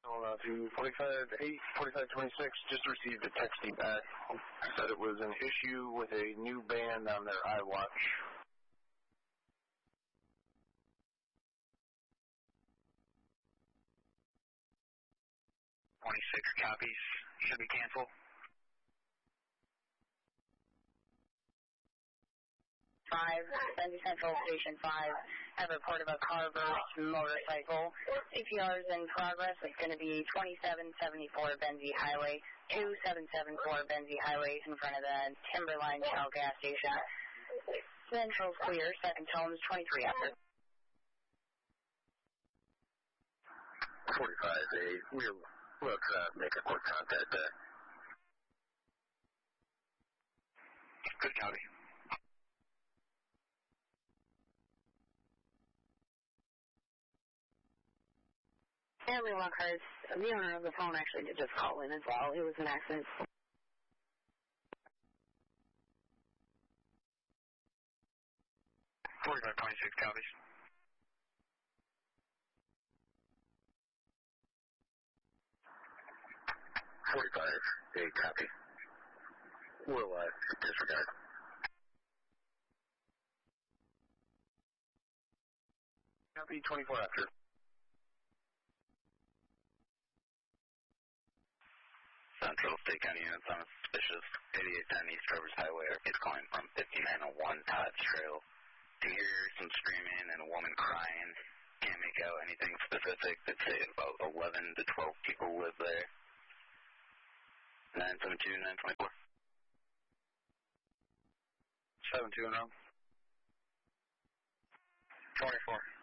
To 45-8, 4526, just received a texty back. Said it was an issue with a new band on their iWatch. 26 copies. Should be canceled. 5, Benzie Central Station 5. Have a report of a car versus motorcycle. CPR is in progress. It's going to be 2774 Benzie Highway, 2774 Benzie Highway in front of the Timberline Shell gas station. Central's clear. Second tone's 23 after. 45-8. We'll try to make a quick contact there. Good copy. Family Lockhart, the owner of the phone actually did just call in as well. It was an accident. 4526 copies. Hey, copy. We'll disregard. Copy 24 after. Central State County units on a suspicious 8810 East Travers Highway. It's calling from 5901 Todd's Trail. To hear some screaming and a woman crying. Can't make out anything specific. They'd say about 11 to 12 people live there. 972-924. 72 and 24.